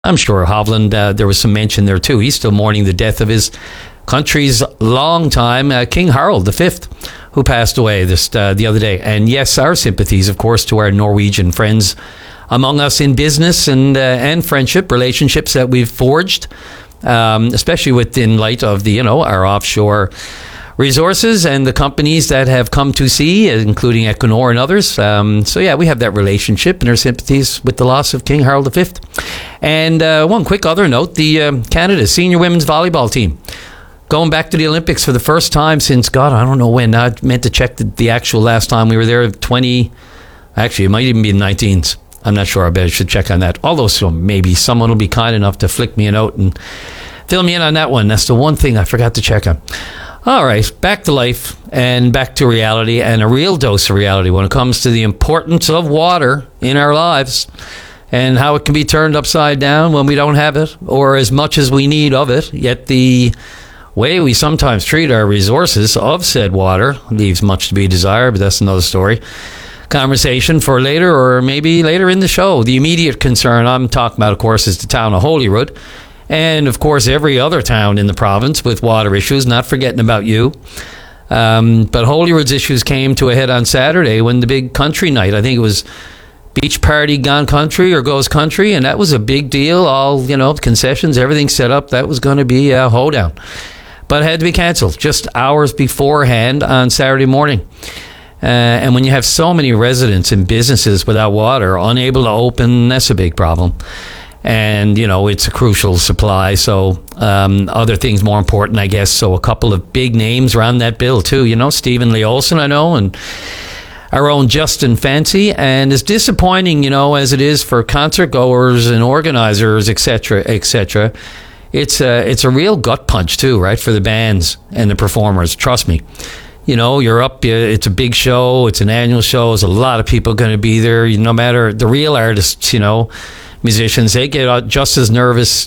I'm sure Hovland, there was some mention there too. He's still mourning the death of his country's long-time King Harald V, who passed away the other day. And yes, our sympathies, of course, to our Norwegian friends among us in business and friendship relationships that we've forged, especially in light of our offshore resources and the companies that have come to sea, including Equinor and others. So yeah, we have that relationship and our sympathies with the loss of King Harald V. And one quick other note, the Canada senior women's volleyball team going back to the Olympics for the first time since, God, I don't know when. I meant to check the actual last time we were there, actually, it might even be the 19s. I'm not sure. I bet I should check on that. Although maybe someone will be kind enough to flick me a note and fill me in on that one. That's the one thing I forgot to check on. All right, back to life and back to reality, and a real dose of reality when it comes to the importance of water in our lives and how it can be turned upside down when we don't have it or as much as we need of it. Yet the way we sometimes treat our resources of said water leaves much to be desired, but that's another story. Conversation for later, or maybe later in the show. The immediate concern I'm talking about, of course, is the town of Holyrood. And, of course, every other town in the province with water issues, not forgetting about you. But Holyrood's issues came to a head on Saturday when the big country night, I think it was Beach Party Gone Country or Goes Country, and that was a big deal. All, concessions, everything set up. That was going to be a hoedown. But it had to be cancelled just hours beforehand on Saturday morning. And when you have so many residents and businesses without water, unable to open, that's a big problem. And, it's a crucial supply. So other things more important, I guess. So a couple of big names around that bill, too. Stephen Lee Olson, I know, and our own Justin Fancy. And as disappointing, as it is for concert goers and organizers, et cetera, it's a real gut punch, too, right, for the bands and the performers. Trust me. You're up, it's a big show, it's an annual show, there's a lot of people going to be there. No matter the real artists, musicians, they get just as nervous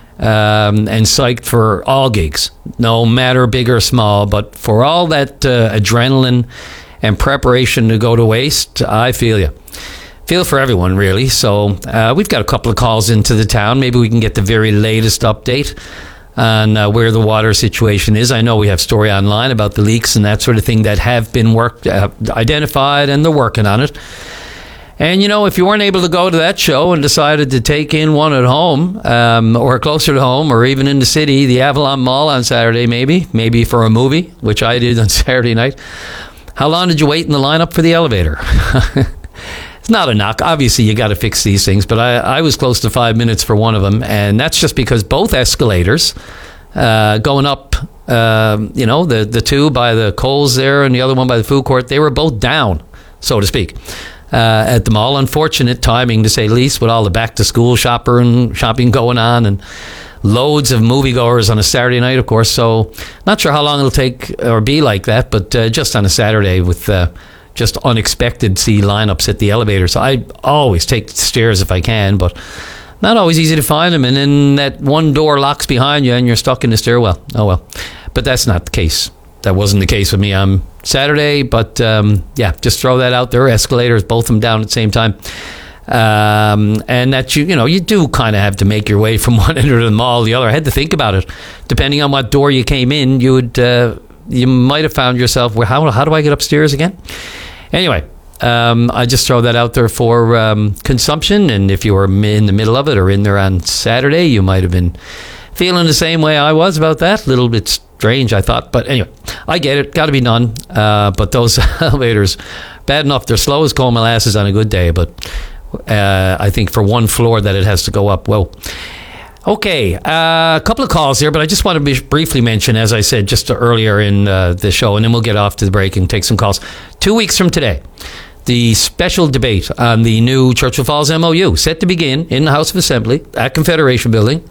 and psyched for all gigs, no matter big or small. But for all that adrenaline and preparation to go to waste, I feel you. Feel for everyone, really. So we've got a couple of calls into the town. Maybe we can get the very latest update on where the water situation is. I know we have story online about the leaks and that sort of thing that have been identified, and they're working on it. And, if you weren't able to go to that show and decided to take in one at home or closer to home or even in the city, the Avalon Mall on Saturday maybe for a movie, which I did on Saturday night, how long did you wait in the lineup for the elevator? It's not a knock. Obviously, you got to fix these things, but I was close to 5 minutes for one of them, and that's just because both escalators going up, the two by the Coles there and the other one by the food court, they were both down, so to speak, at the mall. Unfortunate timing, to say the least, with all the back-to-school shopping going on and loads of moviegoers on a Saturday night, of course. So not sure how long it'll take or be like that, but just on a Saturday with just unexpected lineups at the elevator. So I always take the stairs if I can, but not always easy to find them. And then that one door locks behind you and you're stuck in the stairwell. Oh, well. But that's not the case. That wasn't the case with me on Saturday. But, just throw that out there. Escalators, both of them down at the same time. And that you do kind of have to make your way from one end of the mall to the other. I had to think about it. Depending on what door you came in, you might have found yourself, well, how do I get upstairs again? Anyway, I just throw that out there for consumption. And if you were in the middle of it or in there on Saturday, you might have been feeling the same way I was about that. A little bit strange, I thought. But anyway, I get it. Got to be done. But those elevators, bad enough. They're slow as cold molasses on a good day. But I think for one floor that it has to go up, whoa. Okay, a couple of calls here, but I just want to briefly mention, as I said just earlier in the show, and then we'll get off to the break and take some calls. 2 weeks from today, the special debate on the new Churchill Falls MOU set to begin in the House of Assembly at Confederation Building.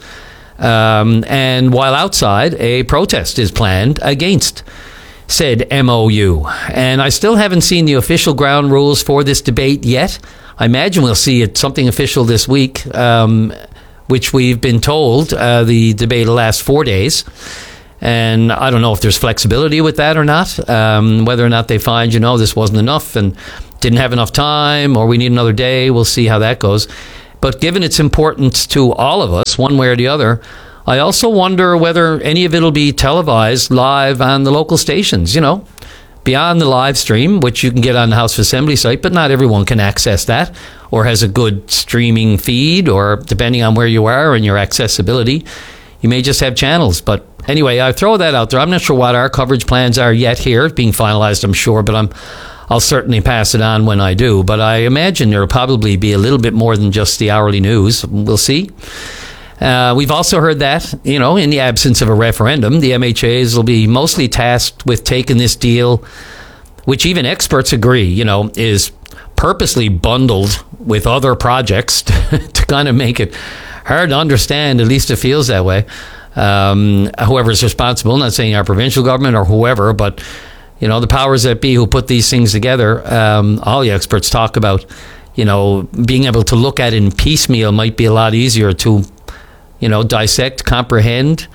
And while outside, a protest is planned against said MOU. And I still haven't seen the official ground rules for this debate yet. I imagine we'll see something official this week, which we've been told the debate will last 4 days. And I don't know if there's flexibility with that or not, whether or not they find, this wasn't enough and didn't have enough time, or we need another day. We'll see how that goes. But given its importance to all of us, one way or the other, I also wonder whether any of it will be televised live on the local stations, beyond the live stream, which you can get on the House of Assembly site, but not everyone can access that or has a good streaming feed, or depending on where you are and your accessibility, you may just have channels. But anyway, I throw that out there. I'm not sure what our coverage plans are yet here. It's being finalized, I'm sure, but I'll certainly pass it on when I do. But I imagine there will probably be a little bit more than just the hourly news. We'll see. We've also heard that, in the absence of a referendum, the MHAs will be mostly tasked with taking this deal, which even experts agree, is purposely bundled with other projects to kind of make it hard to understand. At least it feels that way. Whoever's responsible, not saying our provincial government or whoever, but, the powers that be who put these things together, all the experts talk about, being able to look at it in piecemeal might be a lot easier to dissect, comprehend,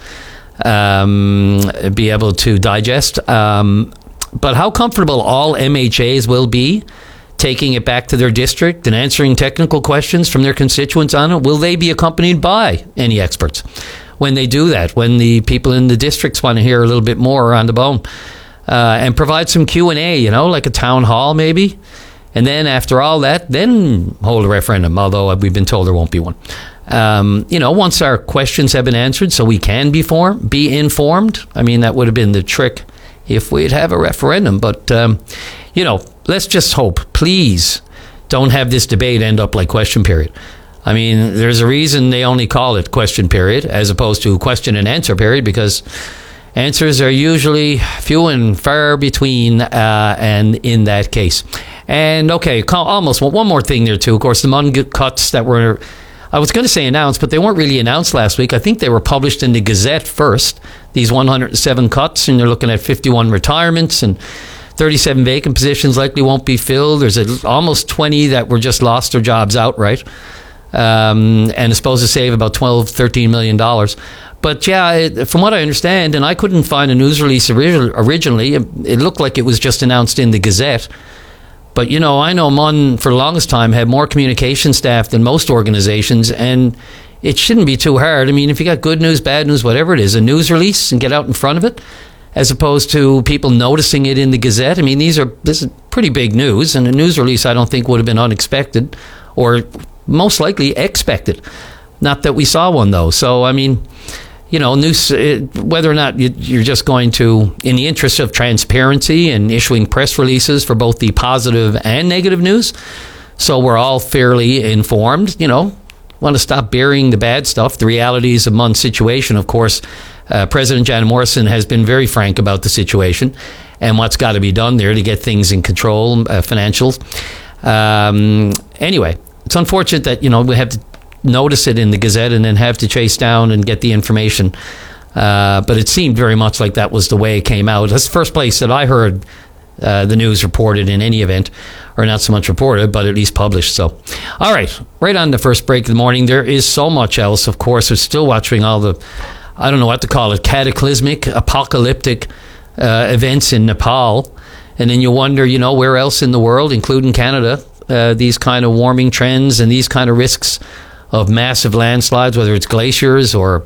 be able to digest. But how comfortable all MHAs will be taking it back to their district and answering technical questions from their constituents on it, will they be accompanied by any experts when they do that, when the people in the districts want to hear a little bit more on the bone, and provide some Q&A, like a town hall maybe? And then after all that, then hold a referendum, although we've been told there won't be one. Once our questions have been answered, so we can be informed. I mean, that would have been the trick if we'd have a referendum. But, let's just hope. Please don't have this debate end up like question period. I mean, there's a reason they only call it question period as opposed to question and answer period, because answers are usually few and far between, and in that case. And, okay, almost one more thing there, too. Of course, the Munn cuts that were, I was going to say announced, but they weren't really announced last week. I think they were published in the Gazette first, these 107 cuts, and they're looking at 51 retirements and 37 vacant positions likely won't be filled. There's almost 20 that were just lost their jobs outright, and it's supposed to save about $13 million. But yeah, from what I understand, and I couldn't find a news release originally, it looked like it was just announced in the Gazette. But, I know Munn for the longest time had more communication staff than most organizations, and it shouldn't be too hard. I mean, if you got good news, bad news, whatever it is, a news release and get out in front of it, as opposed to people noticing it in the Gazette. I mean, this is pretty big news, and a news release I don't think would have been unexpected, or most likely expected. Not that we saw one, though. So, I mean, news, whether or not you're just going to, in the interest of transparency and issuing press releases for both the positive and negative news, so we're all fairly informed, want to stop burying the bad stuff, the realities of Munn's situation. Of course, President Jan Morrison has been very frank about the situation and what's got to be done there to get things in control, financials. Anyway, it's unfortunate that, we have to notice it in the Gazette and then have to chase down and get the information. But it seemed very much like that was the way it came out. That's the first place that I heard the news reported in any event, or not so much reported, but at least published. So, all right on the first break of the morning. There is so much else, of course. We're still watching all the, I don't know what to call it, cataclysmic, apocalyptic events in Nepal. And then you wonder, where else in the world, including Canada, these kind of warming trends and these kind of risks of massive landslides, whether it's glaciers or,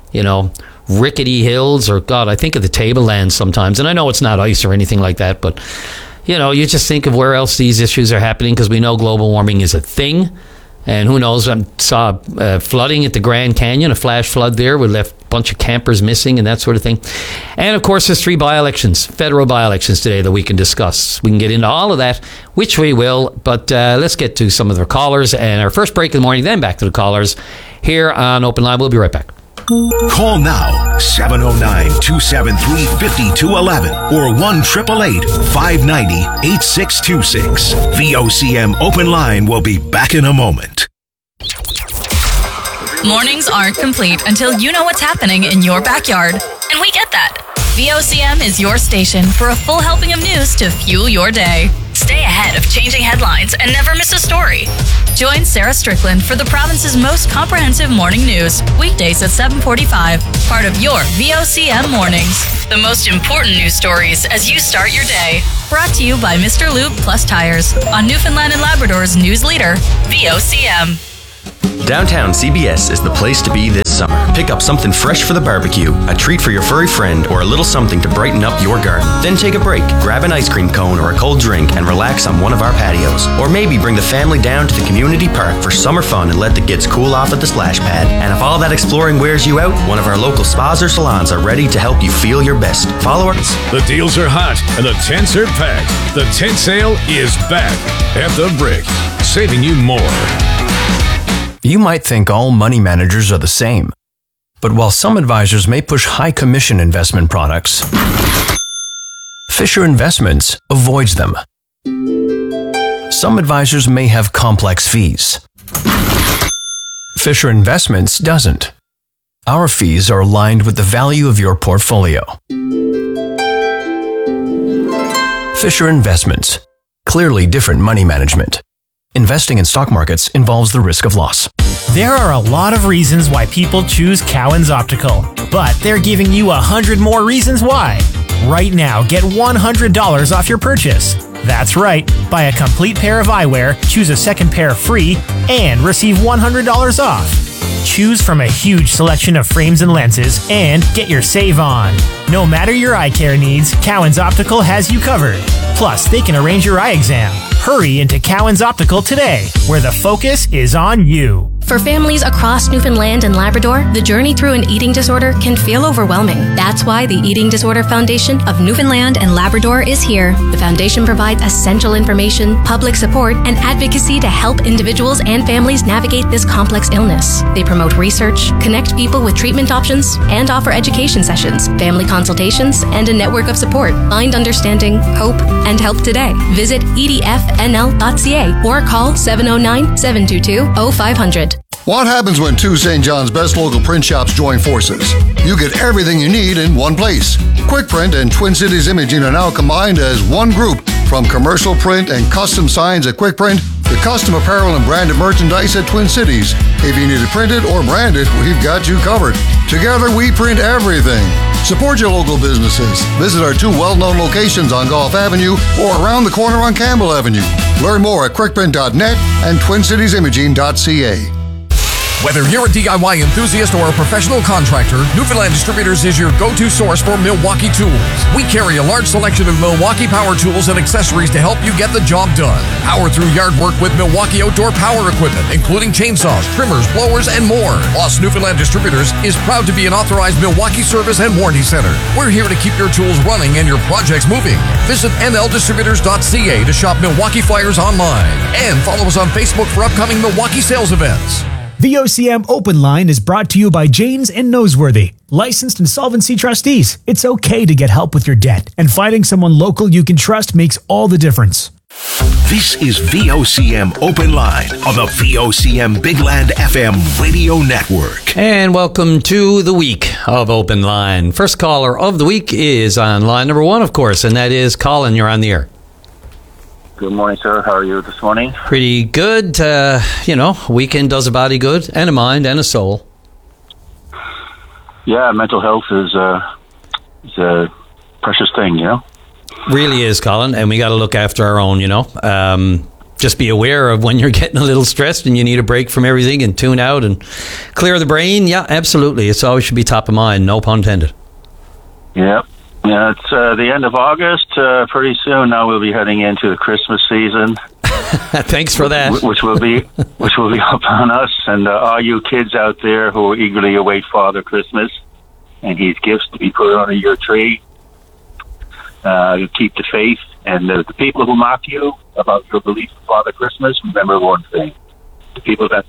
rickety hills, or, God, I think of the tablelands sometimes. And I know it's not ice or anything like that, but, you just think of where else these issues are happening, because we know global warming is a thing. And who knows, I saw flooding at the Grand Canyon, a flash flood there, we left a bunch of campers missing and that sort of thing. And, of course, there's 3 by-elections, federal by-elections today that we can discuss. We can get into all of that, which we will, but let's get to some of the callers. And our first break of the morning, then back to the callers here on Open Line. We'll be right back. Call now, 709-273-5211 or 1-888-590-8626. VOCM Open Line will be back in a moment. Mornings aren't complete until you know what's happening in your backyard. And we get that. VOCM is your station for a full helping of news to fuel your day. Stay ahead of changing headlines and never miss a story. Join Sarah Strickland for the province's most comprehensive morning news, weekdays at 7:45, part of your VOCM Mornings. The most important news stories as you start your day. Brought to you by Mr. Lube Plus Tires on Newfoundland and Labrador's news leader, VOCM. Downtown CBS is the place to be this summer. Pick up something fresh for the barbecue, a treat for your furry friend, or a little something to brighten up your garden. Then take a break, grab an ice cream cone or a cold drink, and relax on one of our patios. Or maybe bring the family down to the community park for summer fun and let the kids cool off at the splash pad. And if all that exploring wears you out, one of our local spas or salons are ready to help you feel your best. Follow us. The deals are hot and the tents are packed. The tent sale is back at the Brick, saving you more. You might think all money managers are the same. But while some advisors may push high commission investment products, Fisher Investments avoids them. Some advisors may have complex fees. Fisher Investments doesn't. Our fees are aligned with the value of your portfolio. Fisher Investments. Clearly different money management. Investing in stock markets involves the risk of loss. There are a lot of reasons why people choose Cowan's Optical, but they're giving you 100 more reasons why. Right now, get $100 off your purchase. That's right. Buy a complete pair of eyewear, choose a second pair free, and receive $100 off. Choose from a huge selection of frames and lenses and get your save on. No matter your eye care needs, Cowan's Optical has you covered. Plus, they can arrange your eye exam. Hurry into Cowan's Optical today, where the focus is on you. For families across Newfoundland and Labrador, the journey through an eating disorder can feel overwhelming. That's why the Eating Disorder Foundation of Newfoundland and Labrador is here. The foundation provides essential information, public support, and advocacy to help individuals and families navigate this complex illness. They promote research, connect people with treatment options, and offer education sessions, family consultations, and a network of support. Find understanding, hope, and help today. Visit edfnl.ca or call 709-722-0500. What happens when two St. John's best local print shops join forces? You get everything you need in one place. Quick Print and Twin Cities Imaging are now combined as one group. From commercial print and custom signs at Quick Print to custom apparel and branded merchandise at Twin Cities. If you need it printed or branded, we've got you covered. Together, we print everything. Support your local businesses. Visit our two well-known locations on Gulf Avenue or around the corner on Campbell Avenue. Learn more at quickprint.net and twincitiesimaging.ca. Whether you're a DIY enthusiast or a professional contractor, Newfoundland Distributors is your go-to source for Milwaukee tools. We carry a large selection of Milwaukee power tools and accessories to help you get the job done. Power through yard work with Milwaukee outdoor power equipment, including chainsaws, trimmers, blowers, and more. Plus, Newfoundland Distributors is proud to be an authorized Milwaukee service and warranty center. We're here to keep your tools running and your projects moving. Visit nldistributors.ca to shop Milwaukee flyers online. And follow us on Facebook for upcoming Milwaukee sales events. VOCM Open Line is brought to you by Janes and Noseworthy, licensed insolvency trustees. It's okay to get help with your debt, and finding someone local you can trust makes all the difference. This is VOCM Open Line on the VOCM Big Land FM radio network. And welcome to the week of Open Line. First caller of the week is on line number one, of course, and that is Colin. You're on the air. Good morning, sir. How are you this morning? Pretty good. Weekend does a body good, and a mind, and a soul. Yeah, mental health is a precious thing, Really is, Colin, and we got to look after our own, Just be aware of when you're getting a little stressed and you need a break from everything and tune out and clear the brain. Yeah, absolutely. It's always should be top of mind, no pun intended. Yeah. Yeah, it's the end of August. Pretty soon now we'll be heading into the Christmas season. Thanks for that. Which will be upon us, and all you kids out there who eagerly await Father Christmas and his gifts to be put under your tree. Keep the faith, and the people who mock you about your belief in Father Christmas, remember one thing: the people that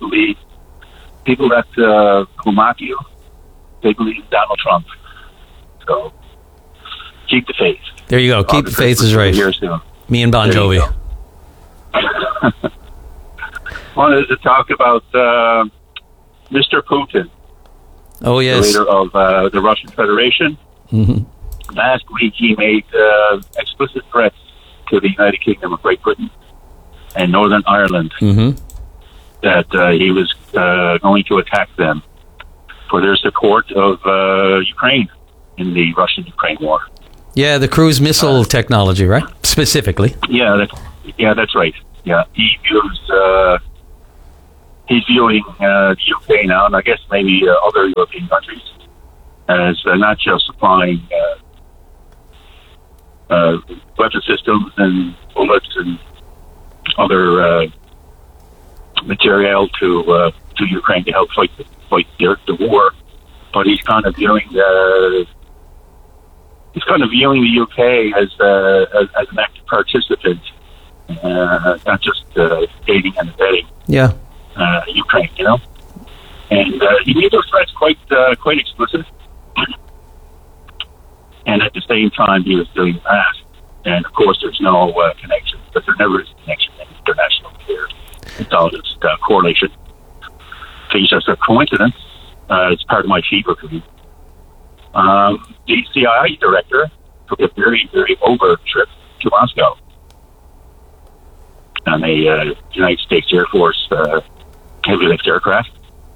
who mock you, they believe in Donald Trump. So. Keep the faith. There you go. Keep the faith is right. Me and Bon Jovi. Wanted to talk about Mr. Putin. Oh, yes. The leader of the Russian Federation. Mm-hmm. Last week he made explicit threats to the United Kingdom of Great Britain and Northern Ireland that he was going to attack them for their support of Ukraine in the Russian-Ukraine war. Yeah, the cruise missile technology, right? Specifically. Yeah, that's right. Yeah, he views he's viewing the UK now, and I guess maybe other European countries, as not just supplying weapon systems and bullets and other material to Ukraine to help fight the war, but he's kind of viewing the UK as an active participant, not just aiding and abetting. Yeah. Ukraine, and he made those threats quite explicit, and at the same time he was doing that. And of course, there's no connection, but there never is a connection in international affairs. It's all just correlation. It's just a coincidence. It's part of my fever dream. The CIA director took a very, very overt trip to Moscow on a United States Air Force heavy lift aircraft,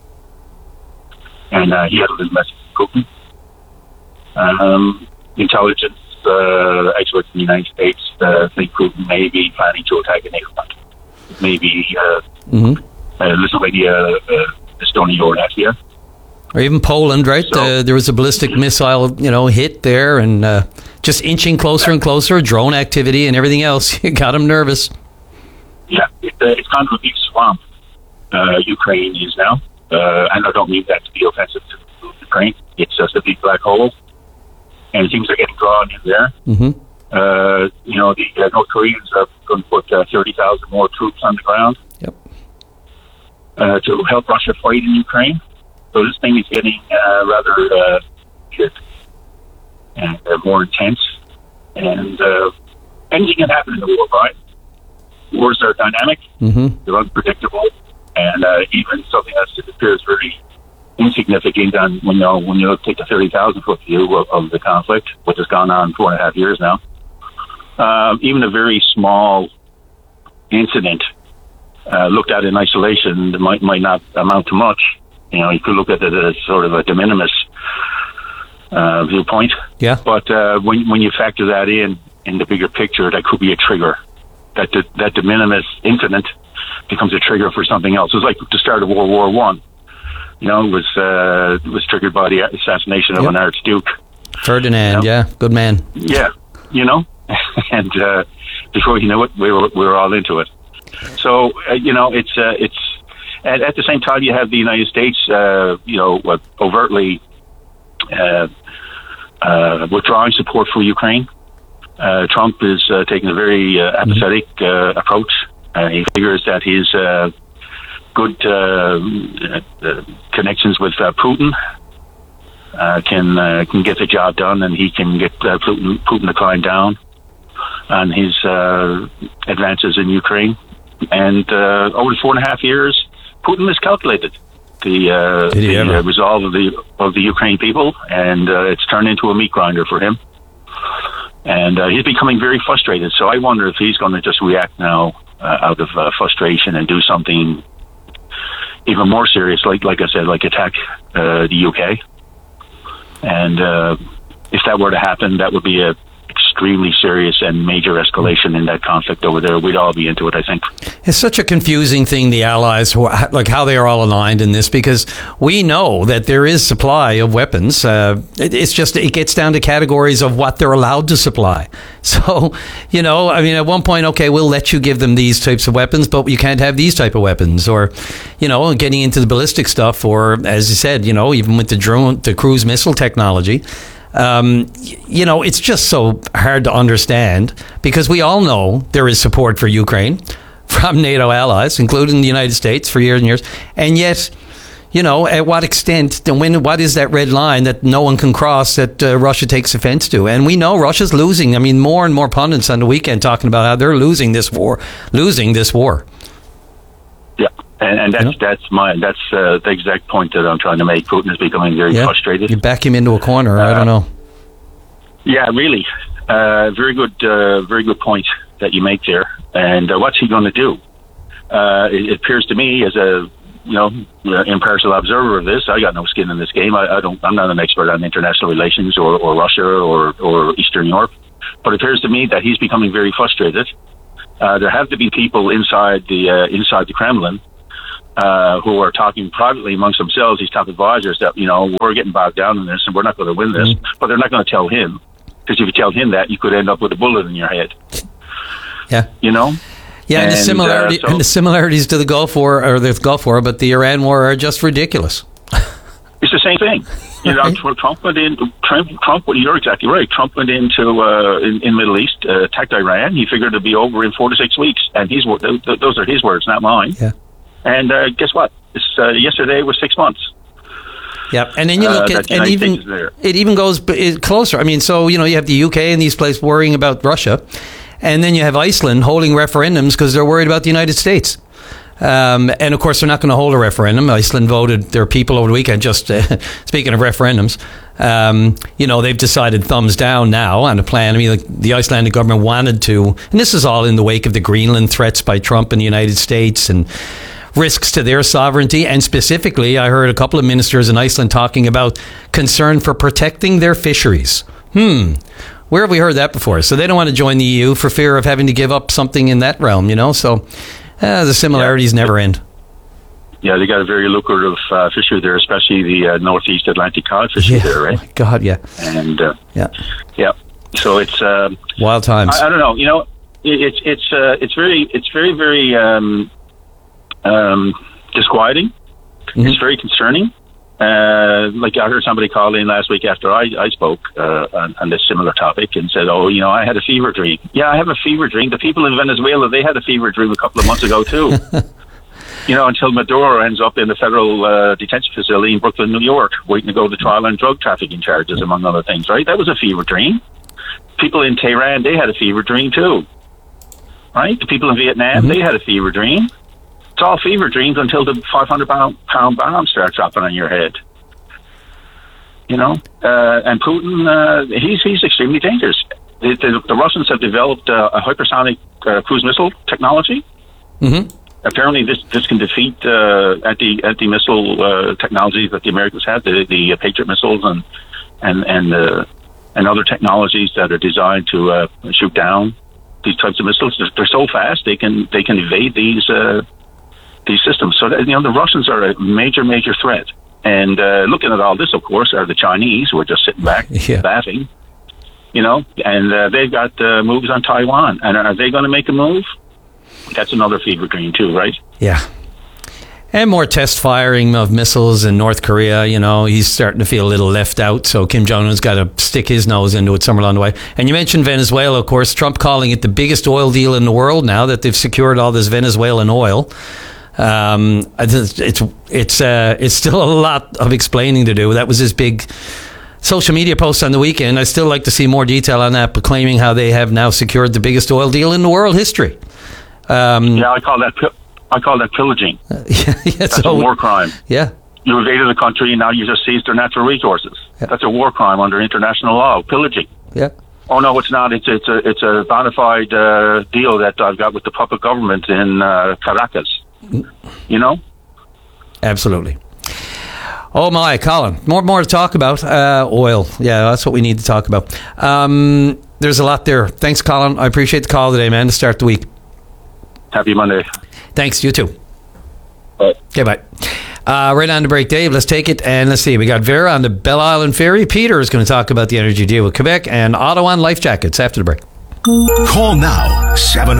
and he had a little message to Putin. Intelligence experts in the United States think Putin may be planning to attack a NATO country, maybe Lithuania, Estonia, or Latvia. Or even Poland, right? So, there was a ballistic missile, hit there, and just inching closer and closer, drone activity and everything else. You got him nervous. Yeah, it's kind of a big swamp, Ukraine is now. And I don't mean that to be offensive to Ukraine. It's just a big black hole, and things are getting drawn in there. Mm-hmm. The North Koreans are going to put 30,000 more troops on the ground. Yep. To help Russia fight in Ukraine. So this thing is getting rather heated and more intense. And anything can happen in the war, right? Wars are dynamic, they're unpredictable, and even something that appears very insignificant when you take a 30,000-foot view of the conflict, which has gone on 4.5 years now. Even a very small incident looked at in isolation might not amount to much. You could look at it as sort of a de minimis viewpoint. Yeah. But when you factor that in the bigger picture, that could be a trigger. That de minimis incident becomes a trigger for something else. It was like the start of World War One. It was triggered by the assassination of an Archduke. Ferdinand, good man. Yeah, and before you know it, we were all into it. So it's at the same time you have the United States, overtly withdrawing support for Ukraine. Trump is taking a very apathetic approach. He figures that his good connections with Putin can get the job done, and he can get Putin to climb down on his advances in Ukraine. And over the 4.5 years, Putin miscalculated the resolve of the Ukraine people, and it's turned into a meat grinder for him. And he's becoming very frustrated. So I wonder if he's going to just react now out of frustration and do something even more serious, like I said, like attack the UK. And if that were to happen, that would be a extremely serious and major escalation in that conflict over there. We'd all be into it, I think. It's such a confusing thing, the Allies, like how they are all aligned in this, because we know that there is supply of weapons. It's just, it gets down to categories of what they're allowed to supply. So, at one point, okay, we'll let you give them these types of weapons, but you can't have these type of weapons. Or, getting into the ballistic stuff, or as you said, even with the cruise missile technology. It's just so hard to understand, because we all know there is support for Ukraine from NATO allies, including the United States, for years and years. And yet, at what extent, what is that red line that no one can cross that Russia takes offense to? And we know Russia's losing. I mean, more and more pundits on the weekend talking about how they're losing this war. Yeah. And that's the exact point that I'm trying to make. Putin is becoming very frustrated. You back him into a corner. I don't know. Yeah, really. Very good point that you make there. And what's he going to do? It appears to me, as a impartial observer of this, I got no skin in this game. I'm not an expert on international relations or Russia or Eastern Europe, but it appears to me that he's becoming very frustrated. There have to be people inside the Kremlin who are talking privately amongst themselves, these top advisors, that, we're getting bogged down in this and we're not going to win this. But they're not going to tell him, because if you tell him that, you could end up with a bullet in your head. Yeah. Yeah, and the similarities to the Gulf War, or the Gulf War, but the Iran War are just ridiculous. It's the same thing. Trump went in. You're exactly right. Trump went into in Middle East, attacked Iran. He figured it'd be over in 4 to 6 weeks, and those are his words, not mine. Yeah. And guess what? Yesterday was 6 months. Yeah, and then you look at, and it even goes closer. I mean, so you have the UK and these places worrying about Russia, and then you have Iceland holding referendums because they're worried about the United States. And of course, they're not going to hold a referendum. Iceland voted their people over the weekend. Just speaking of referendums, they've decided thumbs down now on a plan. I mean, the Icelandic government wanted to, and this is all in the wake of the Greenland threats by Trump and the United States and risks to their sovereignty. And specifically, I heard a couple of ministers in Iceland talking about concern for protecting their fisheries. Where have we heard that before? So they don't want to join the EU for fear of having to give up something in that realm, So the similarities never end. Yeah, they got a very lucrative fishery there, especially the Northeast Atlantic cod fishery there, right? Oh my God, yeah. And yeah. So it's wild times. I don't know. It's very disquieting. Mm-hmm. It's very concerning. Like I heard somebody call in last week after I spoke on this similar topic and said, I had a fever dream. Yeah, I have a fever dream. The people in Venezuela, they had a fever dream a couple of months ago too. Until Maduro ends up in the federal detention facility in Brooklyn, New York, waiting to go to trial on drug trafficking charges, among other things, right? That was a fever dream. People in Tehran, they had a fever dream too, right? The people in Vietnam, they had a fever dream. It's all fever dreams until the 500-pound bomb starts dropping on your head. And Putin, he's extremely dangerous. The Russians have developed a hypersonic cruise missile technology. Mm-hmm. Apparently, this can defeat anti-missile technologies that the Americans have, the Patriot missiles and other technologies that are designed to shoot down these types of missiles. They're so fast they can evade these systems. So the Russians are a major threat. And looking at all this, of course, are the Chinese, who are just sitting back laughing. And they've got moves on Taiwan. And are they going to make a move? That's another fever dream too, right? Yeah. And more test firing of missiles in North Korea. He's starting to feel a little left out. So Kim Jong-un's got to stick his nose into it somewhere along the way. And you mentioned Venezuela, of course. Trump calling it the biggest oil deal in the world now that they've secured all this Venezuelan oil. It's still a lot of explaining to do. That was his big social media post on the weekend. I'd still like to see more detail on that, proclaiming how they have now secured the biggest oil deal in the world history. I call that pillaging. That's a war crime. Yeah. You invaded the country and now you just seized their natural resources. Yeah. That's a war crime under international law. Pillaging. Yeah. Oh no, it's not. It's a bona fide deal that I've got with the puppet government in Caracas. Absolutely. Oh my, Colin, more to talk about. Oil. Yeah, that's what we need to talk about. There's a lot there. Thanks, Colin. I appreciate the call today, man, to start the week. Happy Monday. Thanks, you too. Bye. Okay, bye. Right on the break, Dave. Let's take it and let's see. We got Vera on the Belle Island Ferry. Peter is going to talk about the energy deal with Quebec, and Otto on life jackets after the break. Call now,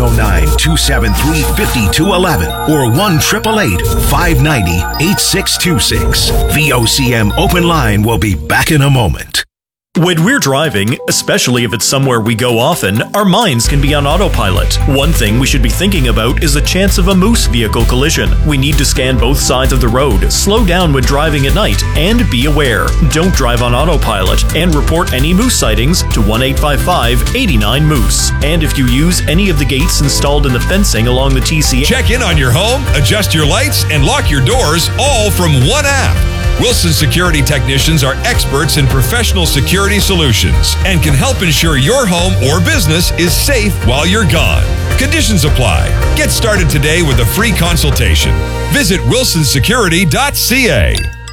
709-273-5211 or 1-888-590-8626. VOCM Open Line will be back in a moment. When we're driving, especially if it's somewhere we go often, our minds can be on autopilot. One thing we should be thinking about is the chance of a moose vehicle collision. We need to scan both sides of the road, slow down when driving at night, and be aware. Don't drive on autopilot, and report any moose sightings to 1-855-89-MOOSE. And if you use any of the gates installed in the fencing along the TCA... Check in on your home, adjust your lights, and lock your doors, all from one app. Wilson Security Technicians are experts in professional security solutions and can help ensure your home or business is safe while you're gone. Conditions apply. Get started today with a free consultation. Visit wilsonsecurity.ca.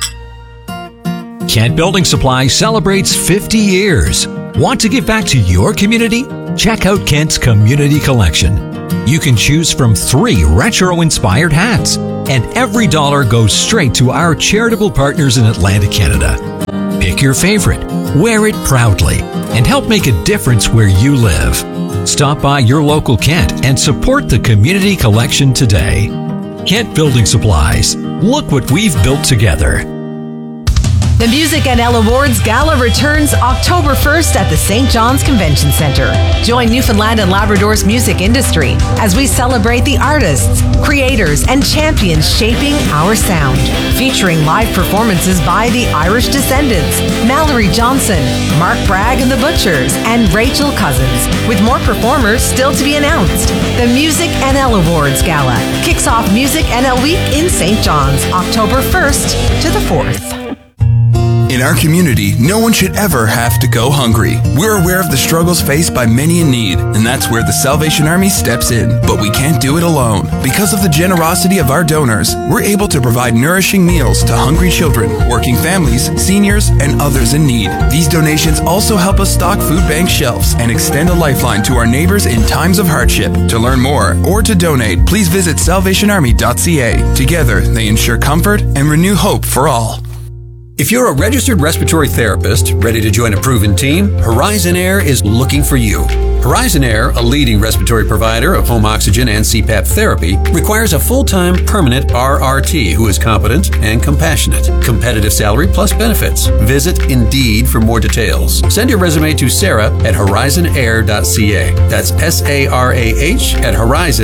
Kent Building Supply celebrates 50 years. Want to give back to your community? Check out Kent's Community Collection. You can choose from 3 retro-inspired hats, and every dollar goes straight to our charitable partners in Atlantic Canada. Pick your favorite, wear it proudly, and help make a difference where you live. Stop by your local Kent and support the community collection today. Kent Building Supplies. Look what we've built together. The Music NL Awards Gala returns October 1st at the St. John's Convention Centre. Join Newfoundland and Labrador's music industry as we celebrate the artists, creators, and champions shaping our sound. Featuring live performances by the Irish Descendants, Mallory Johnson, Mark Bragg and the Butchers, and Rachel Cousins, with more performers still to be announced. The Music NL Awards Gala kicks off Music NL Week in St. John's, October 1st to the 4th. In our community, no one should ever have to go hungry. We're aware of the struggles faced by many in need, and that's where the Salvation Army steps in. But we can't do it alone. Because of the generosity of our donors, we're able to provide nourishing meals to hungry children, working families, seniors, and others in need. These donations also help us stock food bank shelves and extend a lifeline to our neighbors in times of hardship. To learn more or to donate, please visit salvationarmy.ca. Together, they ensure comfort and renew hope for all. If you're a registered respiratory therapist ready to join a proven team, Horizon Air is looking for you. Horizon Air, a leading respiratory provider of home oxygen and CPAP therapy, requires a full-time permanent RRT who is competent and compassionate. Competitive salary plus benefits. Visit Indeed for more details. Send your resume to Sarah at horizonair.ca. That's SARAH at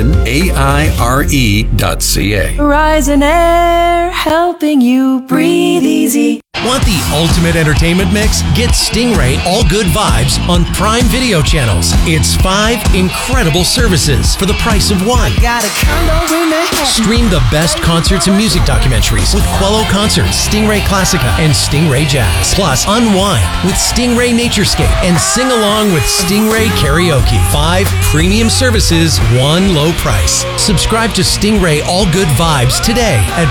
horizonaire.ca. Horizon Air, helping you breathe easy. Want the ultimate entertainment mix? Get Stingray All Good Vibes on Prime Video channels. It's 5 incredible services for the price of one. Stream the best concerts and music documentaries with Quello Concerts, Stingray Classica, and Stingray Jazz. Plus, unwind with Stingray Naturescape and sing along with Stingray Karaoke. 5 premium services, one low price. Subscribe to Stingray All Good Vibes today at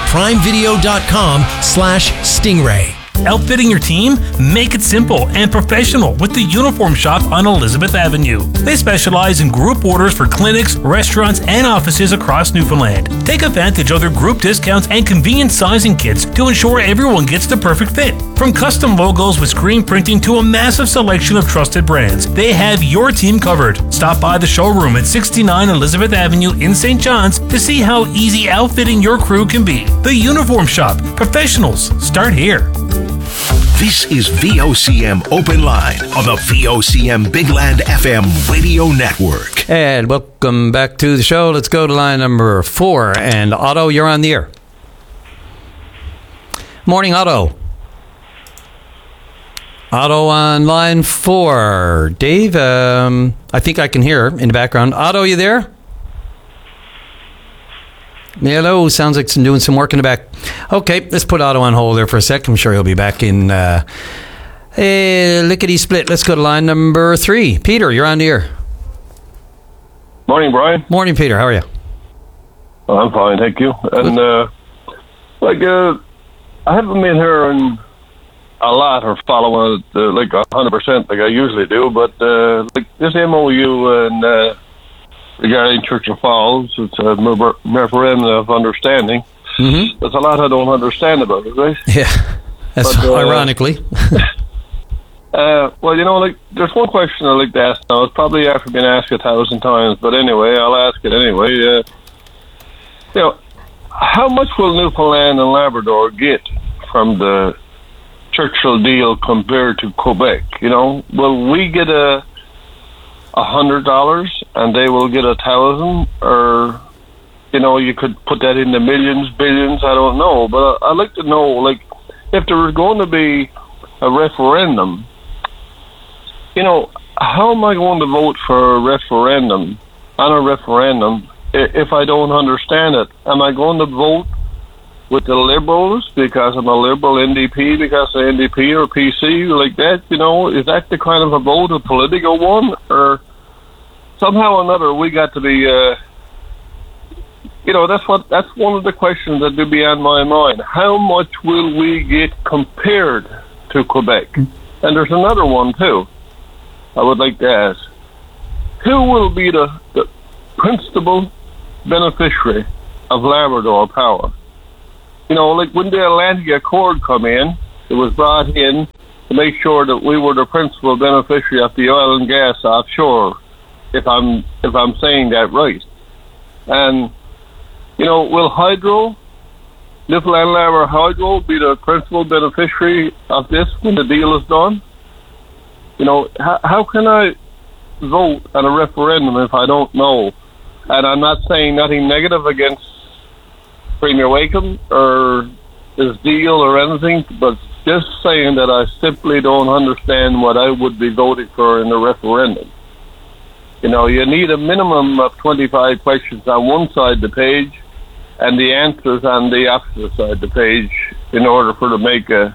primevideo.com/Stingray. Outfitting your team? Make it simple and professional with the Uniform Shop on Elizabeth Avenue. They specialize in group orders for clinics, restaurants, and offices across Newfoundland. Take advantage of their group discounts and convenient sizing kits to ensure everyone gets the perfect fit. From custom logos with screen printing to a massive selection of trusted brands, they have your team covered. Stop by the showroom at 69 Elizabeth Avenue in St. John's to see how easy outfitting your crew can be. The Uniform Shop. Professionals start here. This is VOCM Open Line on the VOCM Bigland FM radio network. And welcome back to the show. Let's go to line number 4. And Otto, you're on the air. Morning, Otto. Otto on line 4. Dave, I think I can hear in the background. Otto, you there? Hello, sounds like doing some work in the back. Okay, let's put Otto on hold there for a sec. I'm sure he'll be back in lickety-split. Let's go to line number 3. Peter, you're on the air. Morning, Brian. Morning, Peter. How are you? I'm fine, thank you. And, I haven't been hearing a lot or following it, 100% like I usually do, but, this MOU and, regarding Churchill Falls, it's a memorandum of understanding. Mm-hmm. There's a lot I don't understand about it, right? Yeah, that's ironically. There's one question I'd like to ask now. It's probably after being asked 1,000 times, but anyway, I'll ask it anyway. How much will Newfoundland and Labrador get from the Churchill deal compared to Quebec? Will we get $100 and they will get 1,000, or you could put that into millions, billions, I don't know, but I'd like to know, if there was going to be a referendum, how am I going to vote for a referendum if I don't understand it? Am I going to vote with the Liberals because I'm a Liberal, NDP because of NDP or PC like that? Is that the kind of a vote, a political one, or somehow or another we got to be? That's one of the questions that do be on my mind. How much will we get compared to Quebec? And there's another one too. I would like to ask: who will be the principal beneficiary of Labrador Power? you know, like when the Atlantic Accord come in, it was brought in to make sure that we were the principal beneficiary of the oil and gas offshore, if I'm saying that right. And, you know, will Newfoundland and Labrador Hydro be the principal beneficiary of this when the deal is done? You know, how can I vote on a referendum if I don't know? And I'm not saying nothing negative against Premier Wakeham or his deal or anything, but just saying that I simply don't understand what I would be voting for in the referendum. You know, you need a minimum of 25 questions on one side of the page and the answers on the opposite side of the page in order for to make a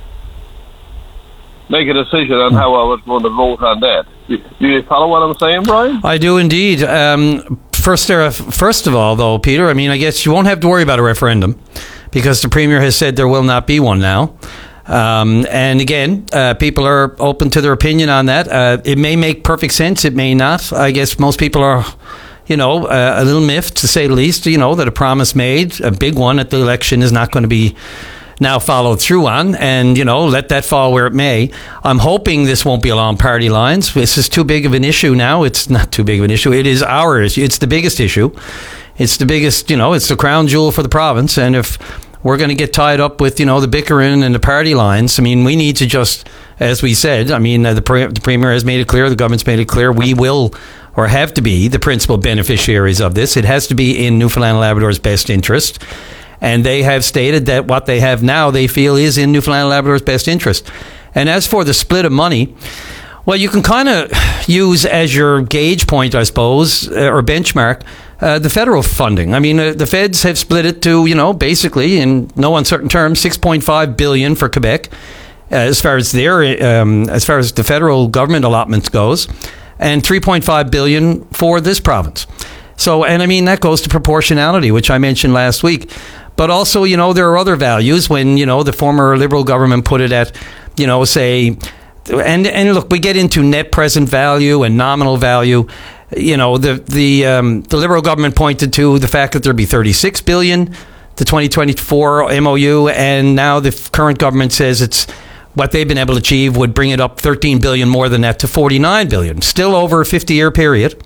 decision on how I was going to vote on that. Do you follow what I'm saying, Brian? I do indeed. First of all, though, Peter, I mean, I guess you won't have to worry about a referendum because the Premier has said there will not be one now. And again, people are open to their opinion on that. It may make perfect sense. It may not. I guess most people are, you know, a little miffed, to say the least, you know, that a promise made, a big one at the election, is not going to be now followed through on, and, you know, let that fall where it may. I'm hoping this won't be along party lines. This is too big of an issue now. It's not too big of an issue. It is our issue. It's the biggest issue. It's the biggest, you know, it's the crown jewel for the province. And if we're going to get tied up with, you know, the bickering and the party lines, I mean, we need to just, as we said, I mean, the Premier has made it clear, the government's made it clear, we will or have to be the principal beneficiaries of this. It has to be in Newfoundland and Labrador's best interest. And they have stated that what they have now, they feel, is in Newfoundland and Labrador's best interest. And as for the split of money, well, you can kind of use as your gauge point, I suppose, or benchmark, the federal funding. I mean, the feds have split it to, you know, basically, in no uncertain terms, $6.5 billion for Quebec, as far as the federal government allotments goes, and $3.5 billion for this province. So, and I mean, that goes to proportionality, which I mentioned last week. But also, you know, there are other values when, you know, the former Liberal government put it at, you know, say, and look, we get into net present value and nominal value. You know, the Liberal government pointed to the fact that there'd be $36 billion, the 2024 MOU, and now the current government says it's what they've been able to achieve would bring it up $13 billion more than that to $49 billion, still over a 50-year period.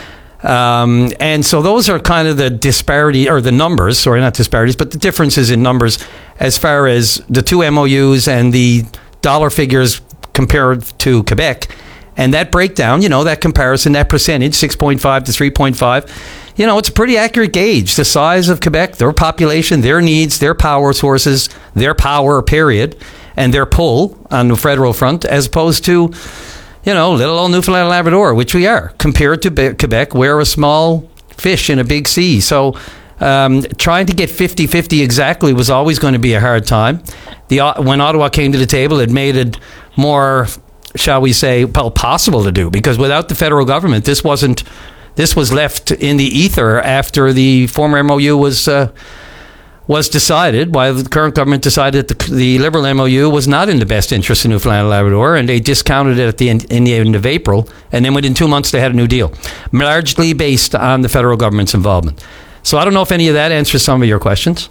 And so those are kind of the disparity, or the numbers, sorry, not disparities, but the differences in numbers as far as the two MOUs and the dollar figures compared to Quebec. And that breakdown, you know, that comparison, that percentage, 6.5 to 3.5, you know, it's a pretty accurate gauge. The size of Quebec, their population, their needs, their power sources, their power, period, and their pull on the federal front, as opposed to, you know, little old Newfoundland and Labrador, which we are, compared to Quebec. We're a small fish in a big sea. So trying to get 50-50 exactly was always going to be a hard time. When Ottawa came to the table, it made it more, shall we say, well, possible to do, because without the federal government, this was left in the ether after the former MOU was decided, while the current government decided that the Liberal MOU was not in the best interest of Newfoundland and Labrador, and they discounted it in the end of April, and then within 2 months they had a new deal, largely based on the federal government's involvement. So I don't know if any of that answers some of your questions.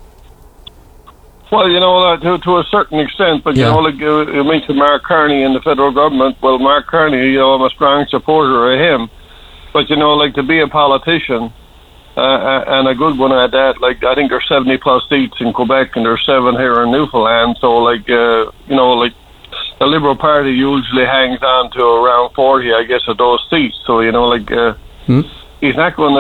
Well, you know, to a certain extent, but, you know, like you mentioned Mark Carney and the federal government. Well, Mark Carney, you know, I'm a strong supporter of him, but, you know, like, to be a politician, and a good one at that. Like, I think there's 70 plus seats in Quebec and there's 7 here in Newfoundland. So, like, you know, like, the Liberal Party usually hangs on to around 40, I guess, of those seats. So, you know, like, he's not going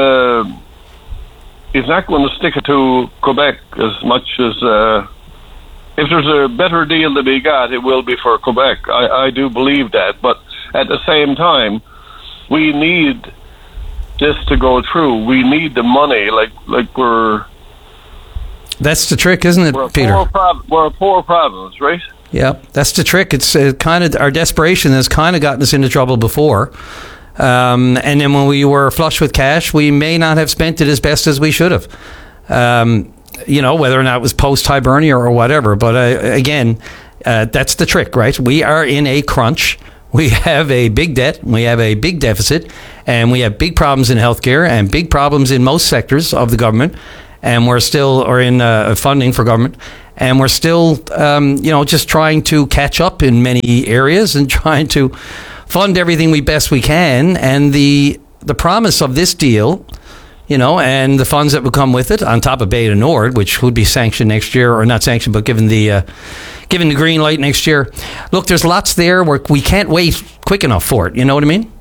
to stick it to Quebec as much as if there's a better deal to be got, it will be for Quebec. I do believe that, but at the same time, we need this to go through. We need the money, like we're... That's the trick, isn't it, Peter? We're a poor province, right? Yeah, that's the trick. It's kind of, our desperation has kind of gotten us into trouble before. And then when we were flush with cash, we may not have spent it as best as we should have. You know, whether or not it was post-Hibernia or whatever. But again, that's the trick, right? We are in a crunch. We have a big debt, we have a big deficit, and we have big problems in healthcare and big problems in most sectors of the government. and we're still, or in funding for government, and we're still, just trying to catch up in many areas and trying to fund everything best we can. And the promise of this deal, and the funds that would come with it, on top of Beta Nord, which would be sanctioned next year, or not sanctioned, but given the green light next year. Look, there's lots there where we can't wait quick enough for it. You know what I mean?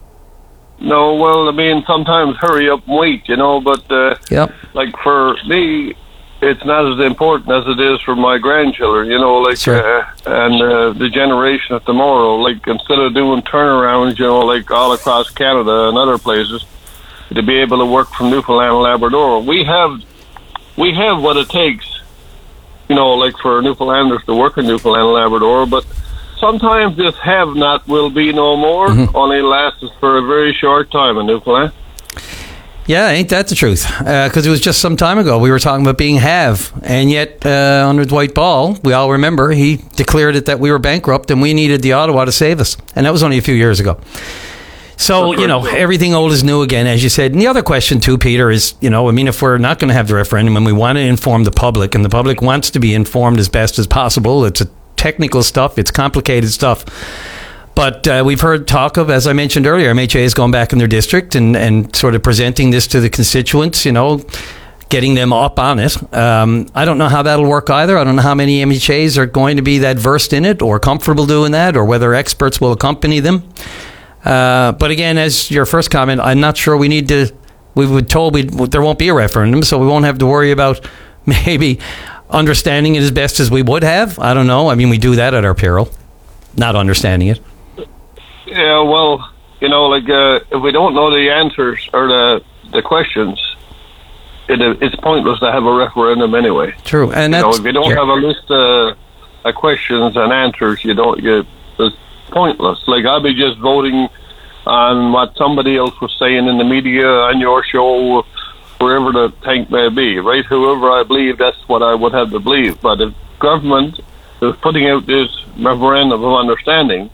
No, well, I mean, sometimes hurry up and wait, but yep. Like for me, it's not as important as it is for my grandchildren, Sure. And the generation of tomorrow. Like, instead of doing turnarounds, like all across Canada and other places, to be able to work from Newfoundland and Labrador, we have what it takes, like for Newfoundlanders to work in Newfoundland and Labrador, but sometimes this have-not will be no more, only lasts for a very short time in Newfoundland. Yeah, ain't that the truth? Because it was just some time ago we were talking about being have, and yet under Dwight Ball, we all remember, he declared it that we were bankrupt and we needed the Ottawa to save us, and that was only a few years ago. So, everything old is new again, as you said. And the other question, too, Peter, is, if we're not going to have the referendum and we want to inform the public, and the public wants to be informed as best as possible, it's a technical stuff, it's complicated stuff. But we've heard talk of, as I mentioned earlier, MHA is going back in their district and sort of presenting this to the constituents, getting them up on it. I don't know how that'll work either. I don't know how many MHAs are going to be that versed in it or comfortable doing that, or whether experts will accompany them. But again, as your first comment, I'm not sure we were told there won't be a referendum, so we won't have to worry about maybe understanding it as best as we would have. I don't know. I mean, we do that at our peril, not understanding it. Yeah, well, if we don't know the answers or the questions, it's pointless to have a referendum anyway. True, and if you don't have a list of questions and answers, it's pointless. Like, I'll be just voting on what somebody else was saying in the media, on your show, wherever the tank may be, right? Whoever I believe, that's what I would have to believe. But if government is putting out this memorandum of understanding,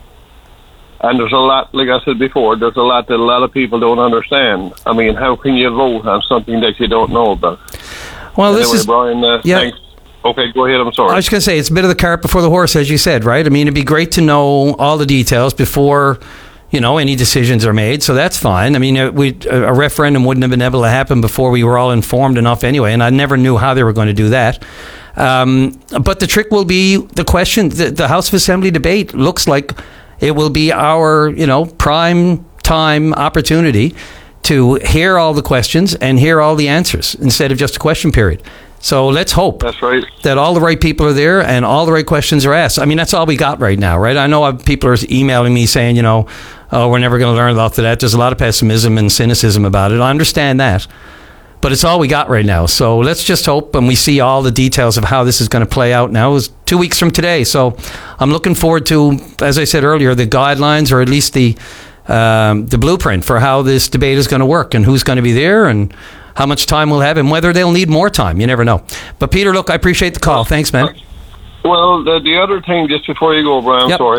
and there's a lot, like I said before, there's a lot that a lot of people don't understand. I mean, how can you vote on something that you don't know about? Well, anyway, this is... Brian, thanks. Okay, go ahead. I'm sorry. I was going to say, it's a bit of the cart before the horse, as you said, right? I mean, it'd be great to know all the details before, any decisions are made. So that's fine. I mean, a referendum wouldn't have been able to happen before we were all informed enough anyway, and I never knew how they were going to do that. But the trick will be the question. The House of Assembly debate looks like it will be our, prime time opportunity to hear all the questions and hear all the answers instead of just a question period. So let's hope that's right, that all the right people are there and all the right questions are asked. I mean, that's all we got right now, right? I know people are emailing me saying, oh, we're never going to learn about that. There's a lot of pessimism and cynicism about it. I understand that. But it's all we got right now. So let's just hope and we see all the details of how this is going to play out now. It's 2 weeks from today. So I'm looking forward to, as I said earlier, the guidelines, or at least the blueprint for how this debate is going to work and who's going to be there and how much time we'll have and whether they'll need more time. You never know. But Peter, look, I appreciate the call. Thanks, man. Well, the other thing, just before you go, Brian, sorry.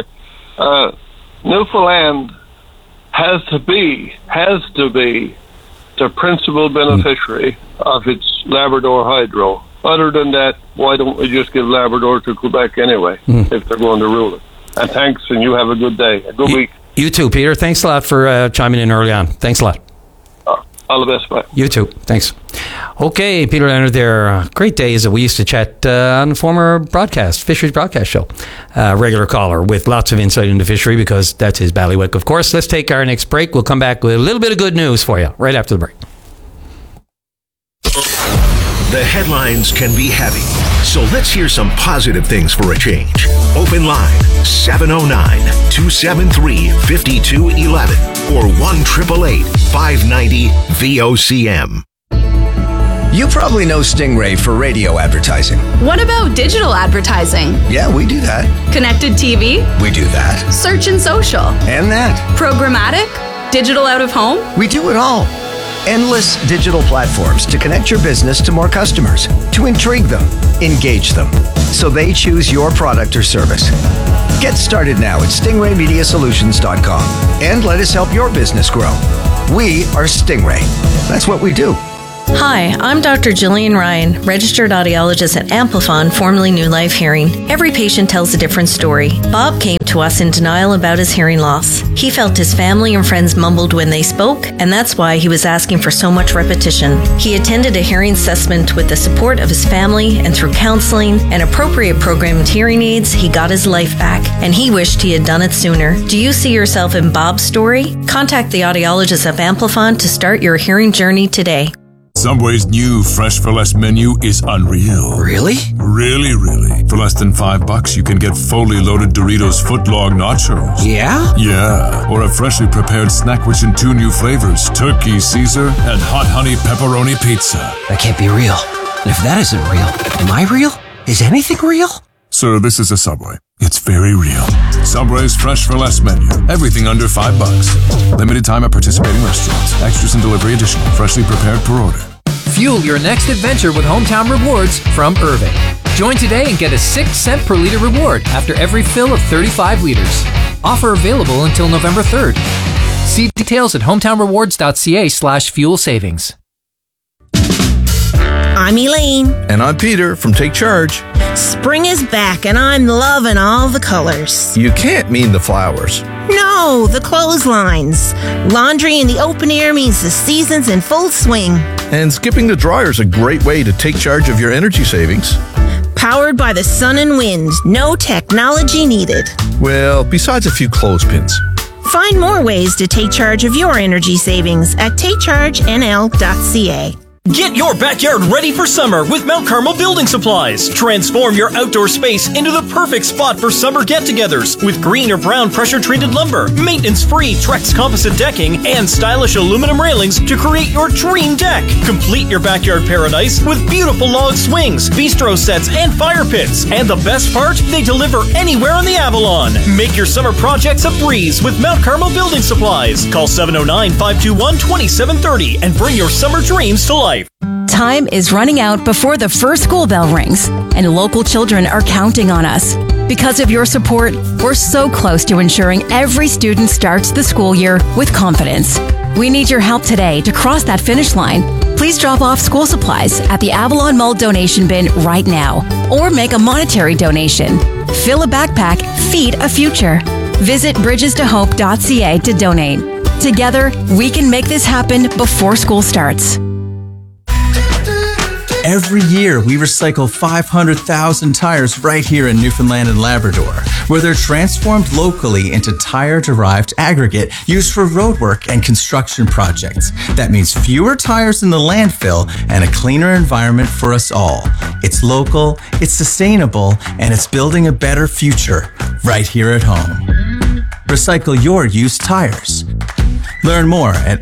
Newfoundland has to be the principal beneficiary of its Labrador Hydro. Other than that, why don't we just give Labrador to Quebec anyway, if they're going to rule it? And thanks, and you have a good day. A good week. You too, Peter. Thanks a lot for chiming in early on. Thanks a lot. All the best. Bye. You too. Thanks. Okay, Peter Leonard there. Great days that we used to chat on the former fisheries broadcast show. Regular caller with lots of insight into fishery because that's his bailiwick, of course. Let's take our next break. We'll come back with a little bit of good news for you right after the break. The headlines can be heavy, so let's hear some positive things for a change. Open line 709-273-5211 or 1-888-590-VOCM. You probably know Stingray for radio advertising. What about digital advertising? Yeah, we do that. Connected TV? We do that. Search and social? And that. Programmatic? Digital out of home? We do it all. Endless digital platforms to connect your business to more customers, to intrigue them, engage them, so they choose your product or service. Get started now at stingraymediasolutions.com and let us help your business grow. We are Stingray. That's what we do. Hi, I'm Dr. Jillian Ryan, registered audiologist at Amplifon, formerly New Life Hearing. Every patient tells a different story. Bob came to us in denial about his hearing loss. He felt his family and friends mumbled when they spoke, and that's why he was asking for so much repetition. He attended a hearing assessment with the support of his family, and through counseling and appropriate programmed hearing aids, he got his life back, and he wished he had done it sooner. Do you see yourself in Bob's story? Contact the audiologist of Amplifon to start your hearing journey today. Subway's new Fresh for Less menu is unreal. Really? Really. For less than $5, you can get fully loaded Doritos footlong nachos. Yeah? Yeah. Or a freshly prepared snack rich in 2 new flavors, Turkey Caesar and Hot Honey Pepperoni Pizza. That can't be real. And if that isn't real, am I real? Is anything real? Sir, this is a Subway. It's very real. Subway's Fresh for Less menu. Everything under $5. Limited time at participating restaurants. Extras and delivery additional. Freshly prepared per order. Fuel your next adventure with Hometown Rewards from Irving. Join today and get a 6-cent per liter reward after every fill of 35 liters. Offer available until November 3rd. See details at hometownrewards.ca/fuel savings. I'm Elaine. And I'm Peter from Take Charge. Spring is back and I'm loving all the colors. You can't mean the flowers. No, the clotheslines. Laundry in the open air means the season's in full swing. And skipping the dryer is a great way to take charge of your energy savings. Powered by the sun and wind. No technology needed. Well, besides a few clothespins. Find more ways to take charge of your energy savings at takechargenl.ca. Get your backyard ready for summer with Mount Carmel Building Supplies. Transform your outdoor space into the perfect spot for summer get-togethers with green or brown pressure-treated lumber, maintenance-free Trex composite decking, and stylish aluminum railings to create your dream deck. Complete your backyard paradise with beautiful log swings, bistro sets, and fire pits. And the best part? They deliver anywhere on the Avalon. Make your summer projects a breeze with Mount Carmel Building Supplies. Call 709-521-2730 and bring your summer dreams to life. Time is running out before the first school bell rings, and local children are counting on us. Because of your support, we're so close to ensuring every student starts the school year with confidence. We need your help today to cross that finish line. Please drop off school supplies at the Avalon Mall donation bin right now, or make a monetary donation. Fill a backpack, feed a future. Visit bridgestohope.ca to donate. Together, we can make this happen before school starts. Every year, we recycle 500,000 tires right here in Newfoundland and Labrador, where they're transformed locally into tire-derived aggregate used for roadwork and construction projects. That means fewer tires in the landfill and a cleaner environment for us all. It's local, it's sustainable, and it's building a better future right here at home. Recycle your used tires. Learn more at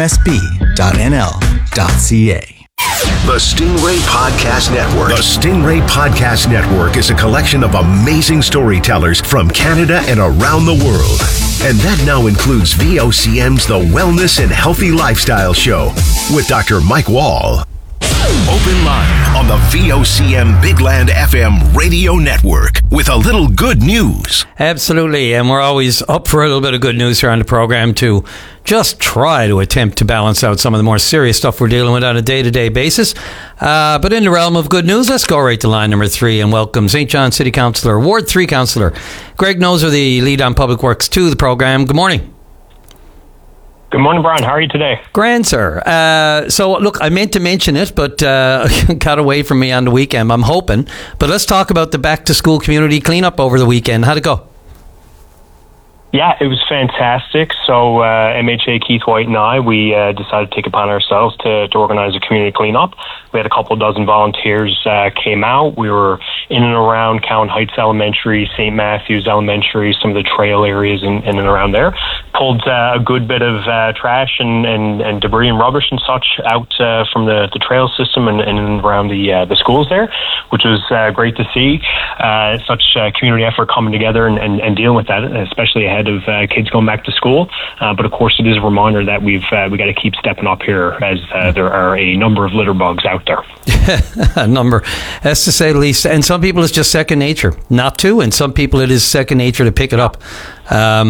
mmsb.nl.ca. The Stingray Podcast Network. The Stingray Podcast Network is a collection of amazing storytellers from Canada and around the world. And that now includes VOCM's The Wellness and Healthy Lifestyle Show with Dr. Mike Wall. Open Line on the VOCM Bigland FM radio network with a little good news. Absolutely, and we're always up for a little bit of good news here on the program to just try to attempt to balance out some of the more serious stuff we're dealing with on a day-to-day basis. But in the realm of good news, let's go right to line number 3 and welcome St. John City Councillor, Ward 3 Councillor Greg Noser, the lead on Public Works, to the program. Good morning. Good morning, Brian. How are you today? Grand, sir. So, look, I meant to mention it, but got away from me on the weekend, I'm hoping. But let's talk about the back-to-school community cleanup over the weekend. How'd it go? Yeah, it was fantastic. So MHA, Keith White and I, we decided to take it upon ourselves to organize a community cleanup. We had a couple dozen volunteers came out. We were in and around Cowan Heights Elementary, St. Matthews Elementary, some of the trail areas in and around there. Pulled a good bit of trash and debris and rubbish and such out from the trail system and around the schools there, which was great to see. Such community effort coming together and dealing with that, especially ahead of kids going back to school. But of course, it is a reminder that we got to keep stepping up here as there are a number of litter bugs out there. A number, that's to say the least. And some people it's just second nature not to, and some people it is second nature to pick it up.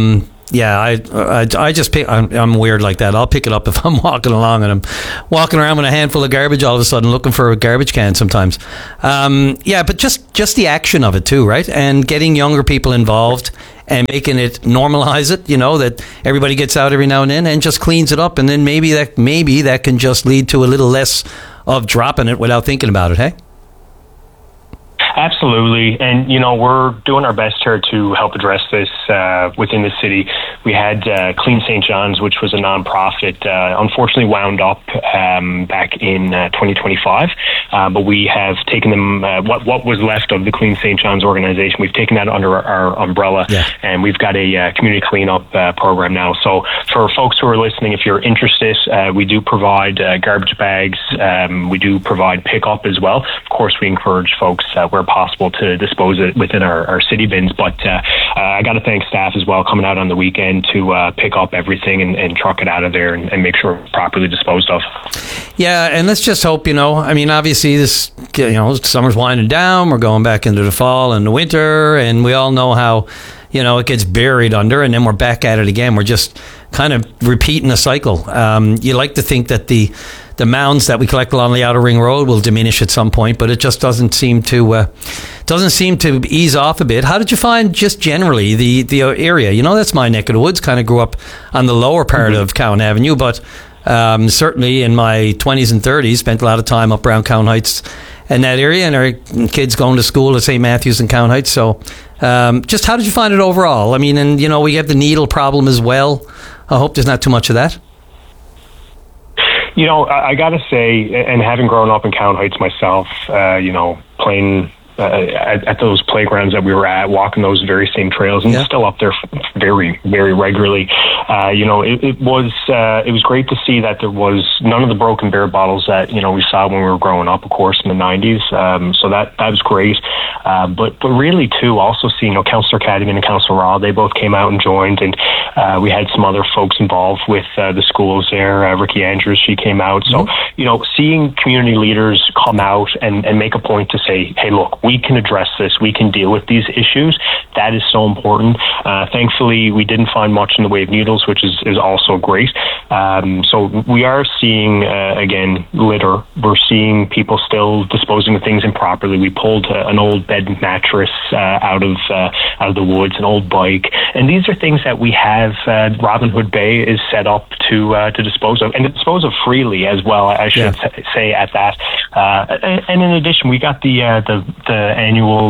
Yeah, I just pick. I'm weird like that. I'll pick it up if I'm walking along and I'm walking around with a handful of garbage. All of a sudden, looking for a garbage can. Sometimes, but just the action of it too, right? And getting younger people involved and making it normalize it. That everybody gets out every now and then and just cleans it up, and then maybe that can just lead to a little less of dropping it without thinking about it. Hey. Absolutely. And, we're doing our best here to help address this within the city. We had Clean St. John's, which was a nonprofit, unfortunately wound up back in 2025. But we have taken them, what was left of the Clean St. John's organization, we've taken that under our umbrella, and we've got a community cleanup program now. So for folks who are listening, if you're interested, we do provide garbage bags. We do provide pickup as well. Of course, we encourage folks where possible to dispose it within our city bins, but I got to thank staff as well coming out on the weekend to pick up everything and truck it out of there and make sure it's properly disposed of. Yeah, and let's just hope, obviously this, summer's winding down, we're going back into the fall and the winter, and we all know how it gets buried under, and then we're back at it again. We're just kind of repeating the cycle. You like to think that the mounds that we collect along the Outer Ring Road will diminish at some point, but it just doesn't seem to ease off a bit. How did you find just generally the area? That's my neck of the woods. Kind of grew up on the lower part of Cowan Avenue, but certainly in my 20s and 30s, spent a lot of time up around Cowan Heights and that area, and our kids going to school at St. Matthew's and Cowan Heights. So just how did you find it overall? I mean, and we have the needle problem as well. I hope there's not too much of that. I got to say, and having grown up in Cowan Heights myself, playing at those playgrounds that we were at, walking those very same trails, and still up there very, very regularly. It was great to see that there was none of the broken beer bottles that we saw when we were growing up, of course, in the 90s. So that was great. But really too, also seeing Councillor Cadigan and Councillor Raw, they both came out and joined, and we had some other folks involved with the schools there. Ricky Andrews, she came out. So seeing community leaders come out and make a point to say, hey, look, we can address this, we can deal with these issues. That is so important. Thankfully, we didn't find much in the way of needles, which is also great. So we are seeing, again, litter. We're seeing people still disposing of things improperly. We pulled an old bed mattress out of the woods, an old bike. And these are things that we have, Robin Hood Bay is set up to dispose of, and to dispose of freely as well, I should say at that. And in addition, we got the annual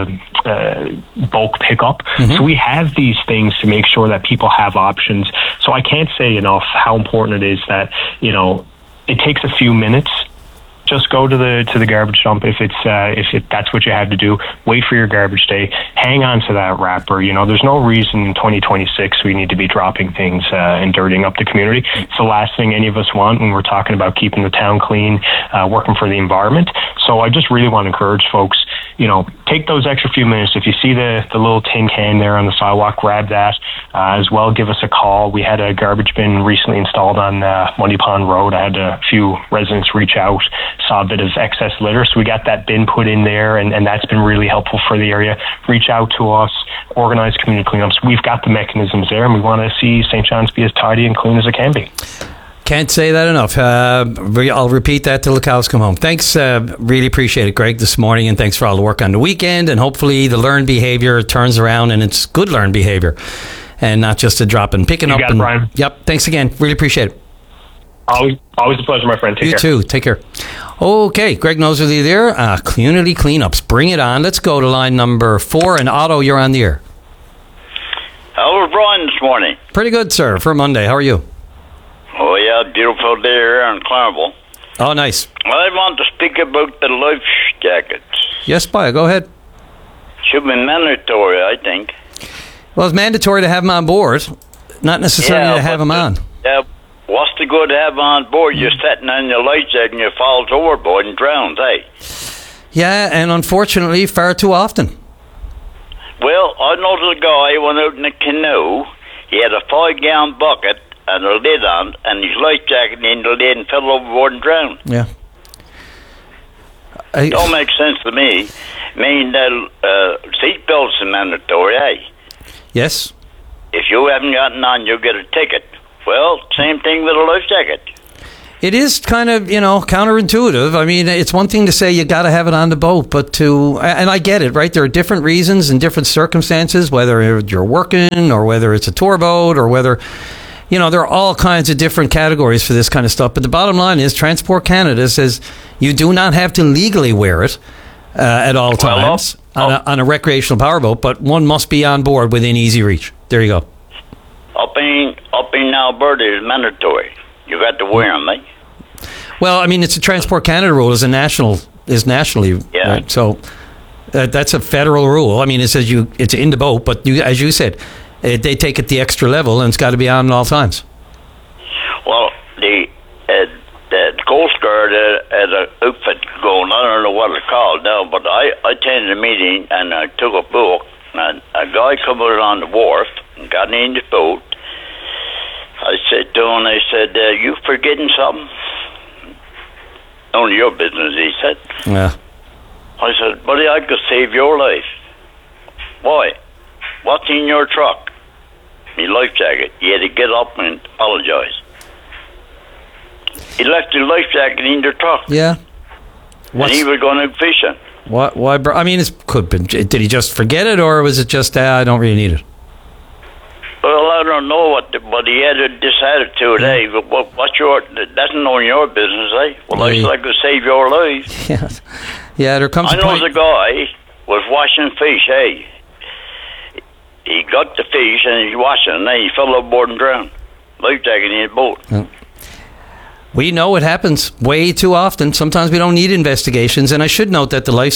bulk pickup. So we have these things to make sure that people have options. So I can't say enough how important it is that, it takes a few minutes. Just go to the garbage dump if that's what you have to do. Wait for your garbage day. Hang on to that wrapper. There's no reason in 2026 we need to be dropping things and dirtying up the community. It's the last thing any of us want when we're talking about keeping the town clean, working for the environment. So I just really want to encourage folks, take those extra few minutes. If you see the little tin can there on the sidewalk, grab that as well. Give us a call. We had a garbage bin recently installed on Monday Pond Road. I had a few residents reach out, saw a bit of excess litter, so we got that bin put in there, and that's been really helpful for the area. Reach out to us, organize community cleanups. We've got the mechanisms there, and we want to see St. John's be as tidy and clean as it can be. Can't say that enough. I'll repeat that till the cows come home. Thanks. Really appreciate it, Greg, this morning, and thanks for all the work on the weekend. And hopefully the learned behavior turns around and it's good learned behavior and not just a drop and picking up. Brian. Yep. Thanks again. Really appreciate it. Always a pleasure, my friend. Take care. You too. Take care. Okay. Greg Noserly there. Community cleanups. Bring it on. Let's go to line number 4. And Otto, you're on the air. How was Brian this morning? Pretty good, sir, for Monday. How are you? Oh, yeah, beautiful day here in Claremont. Oh, nice. I want to speak about the life jackets. Yes, boy, go ahead. Should be mandatory, I think. Well, it's mandatory to have them on board, not necessarily to have them on. Yeah, what's the good to have them on board? You're sitting on your life jacket and you fall overboard and drowns, eh? Yeah, and unfortunately, far too often. Well, I know the guy went out in a canoe. He had a 5-gallon bucket and a lid on, and his life jacket in the lid and fell overboard and drowned. Yeah. Don't make sense to me. I mean, seat belts are mandatory, eh? Yes. If If you haven't gotten on, you'll get a ticket. Well, same thing with a life jacket. It is kind of, counterintuitive. I mean, it's one thing to say you got to have it on the boat, but and I get it, right? There are different reasons and different circumstances, whether you're working or whether it's a tour boat or whether, there are all kinds of different categories for this kind of stuff. But the bottom line is Transport Canada says you do not have to legally wear it at all times on a recreational powerboat, but one must be on board within easy reach. There you go. Up in Alberta, it's mandatory. You got to wear them, eh? Well, I mean, it's a Transport Canada rule. Is nationally, yeah. Right? So that's a federal rule. I mean, it says it's in the boat, but as you said, they take it the extra level, and it's got to be on at all times. Well, the Coast Guard had an outfit going. I don't know what it's called now, but I attended a meeting and I took a book. And a guy come out on the wharf and got in the boat. I said to him, you forgetting something? Only your business, he said. Yeah. I said, buddy, I could save your life. Why? What's in your truck? My life jacket. He had to get up and apologize. He left his life jacket in the truck. Yeah. And he was going out fishing. Why? I mean, it could be. Did he just forget it, or was it just, I don't really need it? Well, I don't know but he had this attitude, hey, that's none of your business, eh? Well, I said I could save your life. Yes. Yeah, there comes a point. I know the guy was washing fish, hey. He got the fish and he's washing, and then he fell overboard and drowned. Life jacket in his boat. Yeah. We know it happens way too often. Sometimes we don't need investigations, and I should note that the Life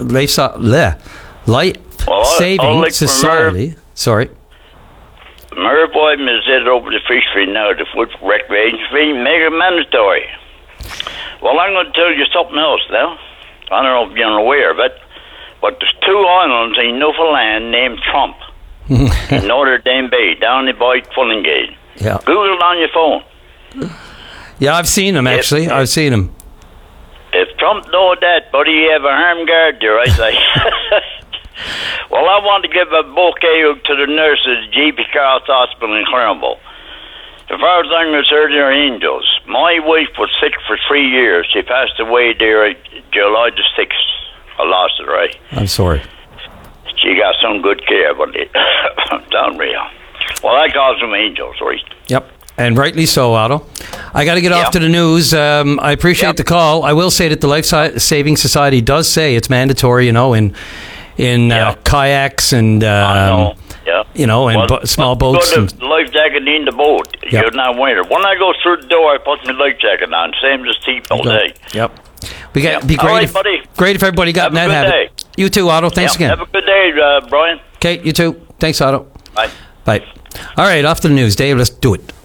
Saving Society. Sorry. Merv Boyden is it over the fishery now, the food recreation fee, make it mandatory. Well, I'm going to tell you something else now. I don't know if you're aware of it, but there's 2 islands in Newfoundland named Trump in Notre Dame Bay, down by Fullingate. Yeah. Google it on your phone. Yeah, I've seen him, actually. I've seen him. If Trump know that, buddy, you have a armed guard there, I say. Well, I want to give a bouquet to the nurses at GP Carroll's Hospital in Claremont. As far as I'm concerned, they're angels. My wife was sick for 3 years. She passed away there July the 6th. I lost it, right? I'm sorry. She got some good care, but it's unreal. Well, I call them angels, right? Yep. And rightly so, Otto. I got to get off to the news. I appreciate the call. I will say that the Life Saving Society does say it's mandatory, in kayaks and and small boats. Put a life jacket in the boat. Yep. You're not wearing it. When I go through the door, I put my life jacket on. Same as seat all day. Yep. Be great. All right, buddy. Great if everybody got in that habit. Day. You too, Otto. Thanks again. Have a good day, Brian. Okay, you too. Thanks, Otto. Bye. Bye. All right, off to the news. Dave, let's do it.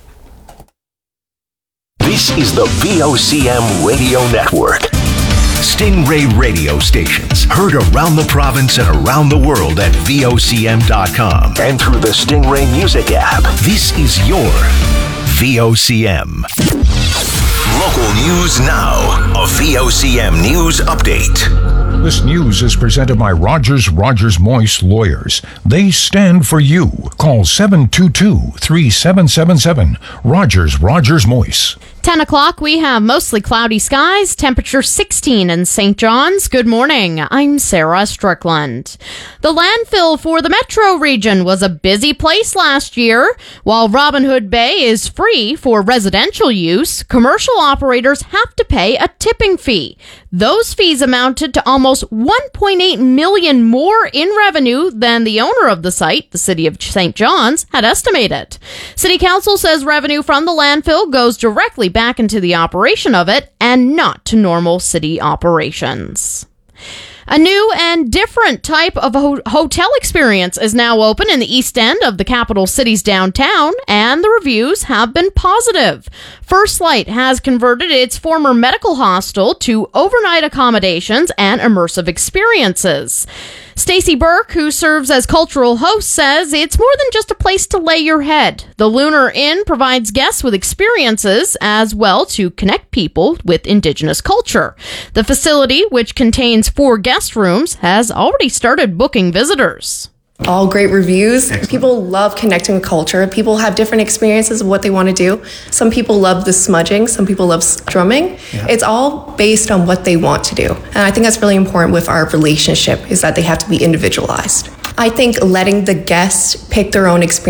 This is the VOCM Radio Network. Stingray radio stations heard around the province and around the world at VOCM.com and through the Stingray Music app. This is your VOCM. Local news now. A VOCM news update. This news is presented by Rogers Moyse Lawyers. They stand for you. Call 722-3777. Rogers Moyse. 10 o'clock, we have mostly cloudy skies, temperature 16 in St. John's. Good morning, I'm Sarah Strickland. The landfill for the metro region was a busy place last year. While Robin Hood Bay is free for residential use, commercial operators have to pay a tipping fee. Those fees amounted to almost $1.8 million more in revenue than the owner of the site, the City of St. John's, had estimated. City Council says revenue from the landfill goes directly back into the operation of it and not to normal city operations. A new and different type of hotel experience is now open in the east end of the capital city's downtown, and the reviews have been positive. First Light has converted its former medical hostel to overnight accommodations and immersive experiences. Stacey Burke, who serves as cultural host, says it's more than just a place to lay your head. The Lunar Inn provides guests with experiences as well to connect people with Indigenous culture. The facility, which contains 4 guest rooms, has already started booking visitors. All great reviews. Excellent. People love connecting with culture. People have different experiences of what they want to do. Some people love the smudging. Some people love drumming. Yeah. It's all based on what they want to do. And I think that's really important with our relationship, is that they have to be individualized. I think letting the guests pick their own experience